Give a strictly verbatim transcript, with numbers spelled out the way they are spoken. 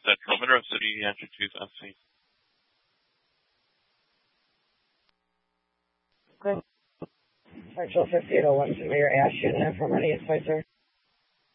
Central Monroe City, entry two thousand. Good. Central fifty-eight oh one, Mayor Ash, unit for money, yes, sir.